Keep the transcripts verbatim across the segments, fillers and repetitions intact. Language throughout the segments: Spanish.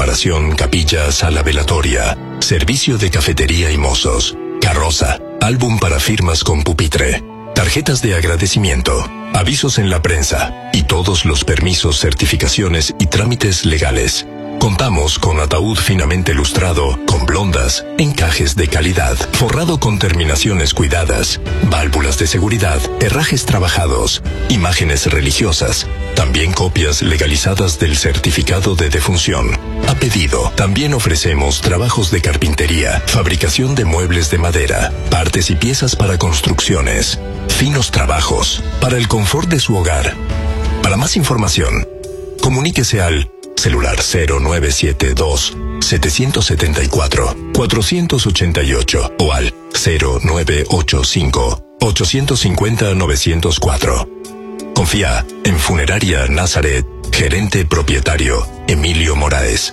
preparación, capilla, sala velatoria, servicio de cafetería y mozos, carroza, álbum para firmas con pupitre, tarjetas de agradecimiento, avisos en la prensa y todos los permisos, certificaciones y trámites legales. Contamos con ataúd finamente lustrado, con blondas, encajes de calidad, forrado con terminaciones cuidadas, válvulas de seguridad, herrajes trabajados, imágenes religiosas, también copias legalizadas del certificado de defunción. A pedido, también ofrecemos trabajos de carpintería, fabricación de muebles de madera, partes y piezas para construcciones, finos trabajos, para el confort de su hogar. Para más información, comuníquese al celular cero nueve siete dos, siete siete cuatro, cuatro ocho ocho o al cero nueve ocho cinco, ocho cinco cero, nueve cero cuatro. Confía en Funeraria Nazaret, gerente propietario Emilio Moraes.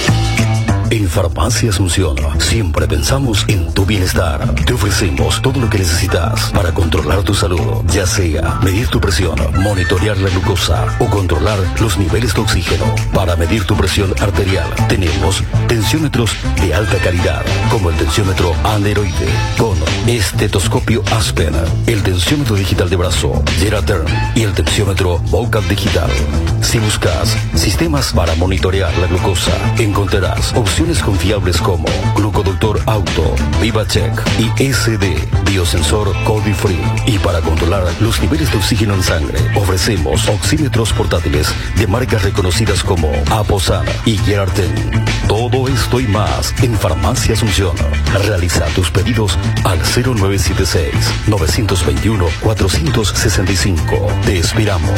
En Farmacia Asunción siempre pensamos en tu bienestar. Te ofrecemos todo lo que necesitas para controlar tu salud, ya sea medir tu presión, monitorear la glucosa o controlar los niveles de oxígeno. Para medir tu presión arterial tenemos tensiómetros de alta calidad, como el tensiómetro aneroide con estetoscopio Aspen, el tensiómetro digital de brazo Geraturn y el tensiómetro Vocal digital. Si buscas sistemas para monitorear la glucosa, encontrarás opciones confiables como Glucodoctor Auto, VivaCheck y S D Biosensor COVID Free. Y para controlar los niveles de oxígeno en sangre, ofrecemos oxímetros portátiles de marcas reconocidas como Aposan y Gerarten. Todo esto y más en Farmacia Asunción. Realiza tus pedidos al cero nueve siete seis, nueve dos uno, cuatro seis cinco. Te esperamos.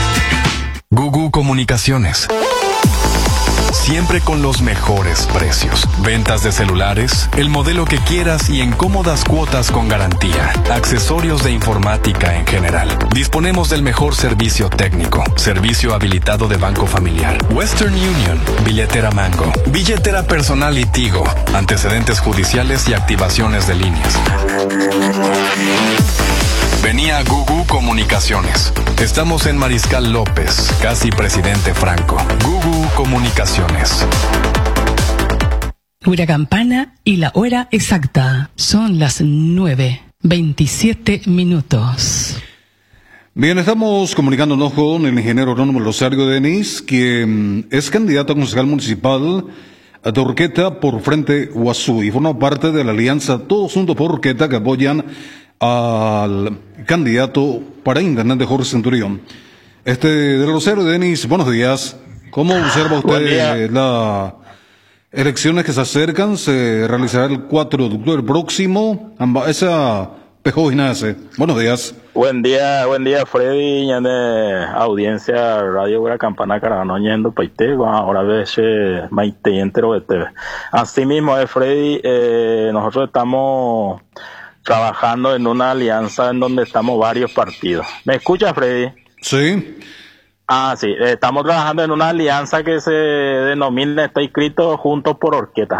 Gugu Comunicaciones. Siempre con los mejores precios. Ventas de celulares, el modelo que quieras y en cómodas cuotas con garantía. Accesorios de informática en general. Disponemos del mejor servicio técnico. Servicio habilitado de Banco Familiar. Western Union. Billetera Mango. Billetera personal y Tigo. Antecedentes judiciales y activaciones de líneas. Venía a Gugu Comunicaciones. Estamos en Mariscal López, casi Presidente Franco. Gugu Comunicaciones. Una campana y la hora exacta. Son las nueve, veintisiete minutos. Bien, estamos comunicándonos con el ingeniero agrónomo Rosario Denis, quien es candidato a concejal municipal de Urqueta por Frente Guazú y forma parte de la alianza Todos Juntos por Urqueta, que apoyan al candidato para intendente Jorge Centurión. Este, de Rosario Denis, buenos días. ¿Cómo observa usted las elecciones que se acercan? Se realizará el cuatro de octubre próximo. Esa Pejoginace. Buenos días. Buen día, buen día, Freddy, ñane audiencia Radio Buena Campana Carano ñendo paite, ahora ves maite entero de T V. Así mismo, eh, Freddy, eh, nosotros estamos trabajando en una alianza en donde estamos varios partidos. ¿Me escuchas, Freddy? Sí. Ah, sí, estamos trabajando en una alianza que se denomina, está inscrito Juntos por Urqueta.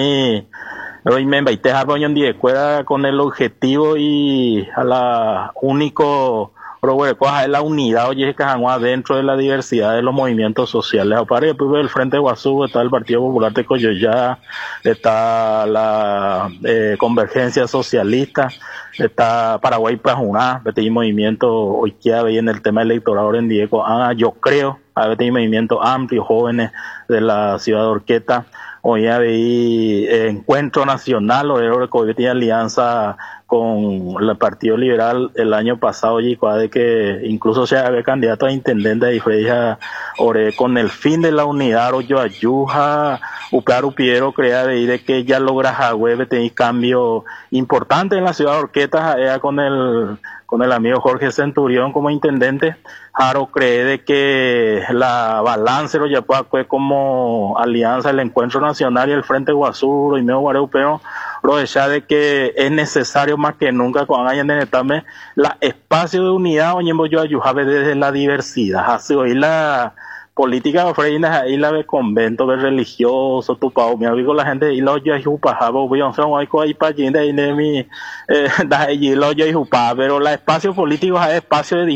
Hoy me invité a reunión de escuela con el objetivo y a la único es la unidad, oye, que dentro de la diversidad de los movimientos sociales. Aparte, pues, el Frente Guazú, está el Partido Popular de Coyoyá, está la eh, Convergencia Socialista, está Paraguay Pajuná, este movimiento hoy que hay en el tema electoral en Diego. Ah, yo creo, este movimiento amplio, jóvenes de la ciudad de Urqueta. Hoy hay encuentro nacional, o que tiene alianza con el Partido Liberal el año pasado, y de que incluso se había candidato a intendente de Ifreja, con el fin de la unidad, o yo ayuja, upar upiero, crea de, de que ya logra web tener cambio importante en la ciudad de Urqueta, eh, con el con el amigo Jorge Centurión como intendente. Jaro cree de que la balance lo ya fue como alianza el Encuentro Nacional y el Frente Guazú y medio guareupeano, lo de que es necesario más que nunca cuando hayan de netarme la espacio de unidad o yo ayujabe desde la diversidad. Así hoy la política ofrecida ahí la de convento de religioso tu pao mi amigo la gente y lo yo ayupajaba voy a hacer un algo ahí para de mi eh da allí lo yo ayupaba, pero la espacio político es espacio de disputa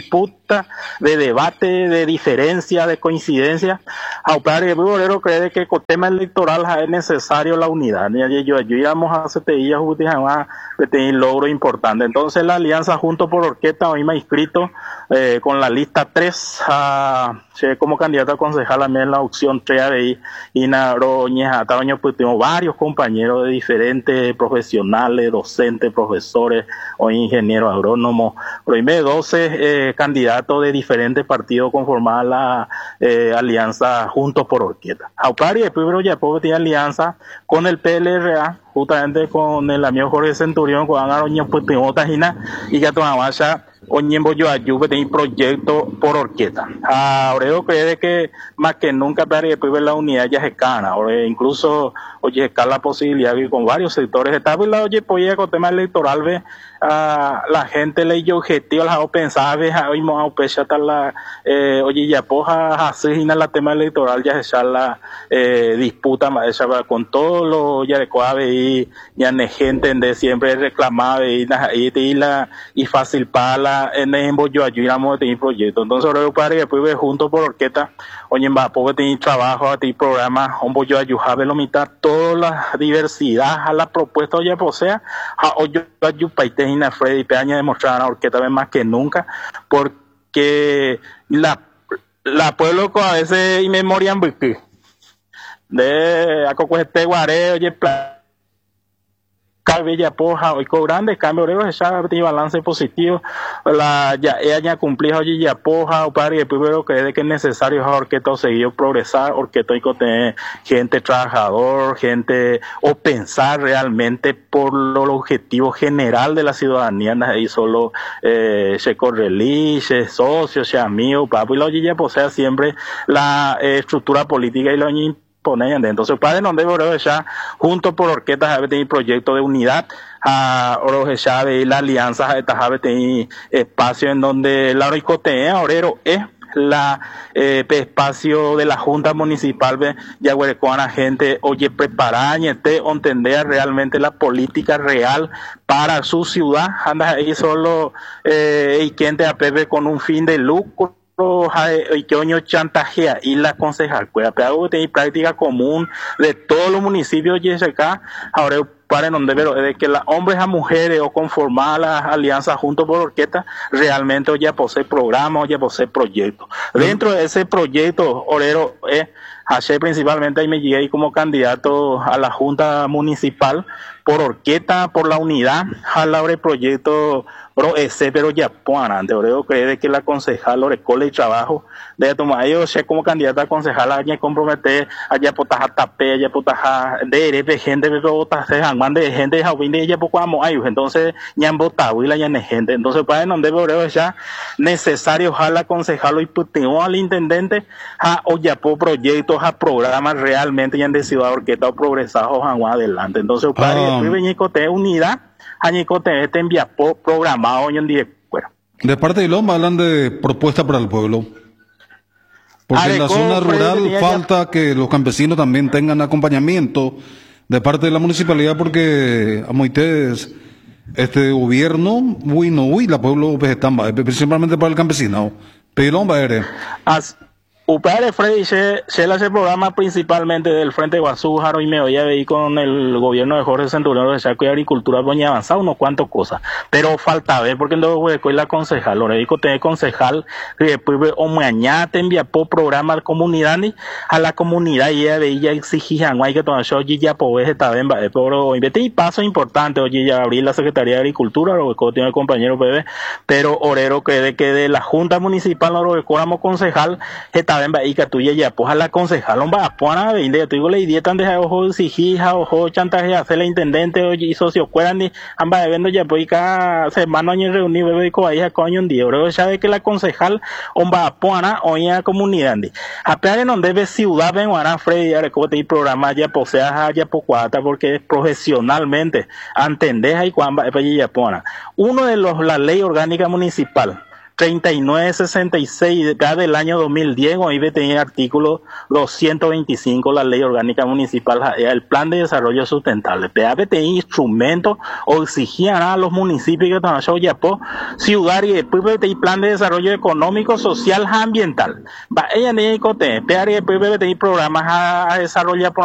lista de debate, de diferencia, de coincidencia. Aunque Borero cree que con tema electoral es necesario la unidad. Y yo íbamos a hacer un logro importante. Entonces la alianza Juntos por Orquesta hoy me ha inscrito eh, con la lista tres a, como candidato a concejal también en la opción tres de y Naroña, pues tengo varios compañeros de diferentes profesionales, docentes, profesores o ingenieros agrónomos. Hoy me doce eh, candidatos de diferentes partidos conformar la eh, alianza Juntos por Orquesta. Aupari después ya puedo tener alianza con el P L R A, justamente con el amigo Jorge Centurión, con Aroña, pues tengo otra y ya tomaba ya Oñembo yo ayude de un proyecto por orquesta. Ahora yo creo que más que nunca para después ver la unidad ya se cana. Ahora incluso oye está la posibilidad de con varios sectores está la oye pues con tema electoral ve a la gente le dio objetivo la pensaba ve hoy mo pesar la eh, oye ya poja así la tema electoral ya se la eh, disputa más con todo lo ya de coave y ya ne gente de siempre reclamaba y y la y fácil para la en el yo ayudamos a tener proyecto. Entonces ahora yo para después ve junto por orquesta oye va poder tener trabajo a ti programa un yo ayudar lo mitad toda la diversidad a la propuesta oye posea a yo ayupaite y na Freddy Peña demostrar a orquesta más que nunca porque la la pueblo a veces y memorian de a coco este guare oye Bella Poja, hoy con grandes cambios, ya tiene balance positivo, la ya ella cumplió hoy ya Poja, o para y primero cree que es necesario orquesta seguir progresar, orquesta y tener gente trabajador, gente o pensar realmente por lo, el objetivo general de la ciudadanía, y solo eh, se correlí, se socio, se amigo, papo, y la ya posea siempre la eh, estructura política y lo entonces padre no debo ya junto por orquestas a tener proyecto de unidad a oro ya de la alianza esta tener espacio en donde la ricotea orero es la eh, espacio de la Junta Municipal de Yaguarecoana gente oye preparar y este entender realmente la política real para su ciudad anda ahí solo eh, y quien te apebe con un fin de lucro y que oño chantajea y la concejal pues pero tiene práctica común de todos los municipios y acá ahora para donde pero de que las hombres a mujeres o conformar las alianzas juntos por orquesta realmente ya posee programas ya posee proyectos dentro de ese proyecto orero es eh, ayer principalmente ahí me llegué como candidato a la Junta Municipal por orquesta, por la unidad, al abre proyecto pro ese pero ya puana, ante oreo cree que la concejal Orecola y trabajo de tomar yo sé como candidata a concejal allá comprometer allá potaja tape allá potaja de de gente de botas se han de gente a de ella poco amo ay entonces ñan botado y la ñan gente entonces para no debe oreo ya necesario ojalá concejal y puteo al intendente a oya po proyectos a programas realmente ya han decidido orquesta o progresados adelante entonces para Ah. después venir unidad añicote este envía programado hoy en día bueno. De parte de Loma hablan de propuesta para el pueblo. Porque en la Areco, zona Freddy, rural tenía falta ya... que los campesinos también tengan acompañamiento de parte de la municipalidad porque a ustedes este gobierno uy no uy la pueblo vegetal principalmente para el campesino. Pero Loma eres. As... Upare Freddy se, se hace programa principalmente del Frente Guazú, Jaro y me oía ahí con el gobierno de Jorge Centurión de Chaco y Agricultura, doña avanzado unos cuantos cosas, pero falta ver porque no voy a la concejal, lo digo tener concejal que después o mañana te envía por programa a la comunidad a la comunidad y ella veía exigían hay que tomar yo ya pues está bien pero invité y paso importante oye ya abrir la Secretaría de Agricultura lo que tiene el compañero bebé pero orero que de que de la Junta Municipal lo que como concejal está en Bahía tuya ya pues a la concejal on va a poner de idea te digo la idea tan de ojo exigija ojo chantaje hacer la intendente oye y socio cueran ni amba de vendo ya pues cada semana año reunir bebé con ahí a coño un día oro ya de que la concejal on va a poner hoy a comunidad a pegar en debe ciudad ven a Freddy ya como te programa ya posea ya pocuata porque profesionalmente entender ahí cuando ya pone uno de los la ley orgánica municipal treinta y nueve sesenta y seis del año dos mil diez, ahí tenía el artículo doscientos veinticinco, la ley orgánica municipal, el plan de desarrollo sustentable. P A P T I instrumentos o exigían a los municipios que toman show yapo, ciudad y P A P T I plan de desarrollo económico, social, ambiental. Va ella ni cote, P A P T I programas a desarrollar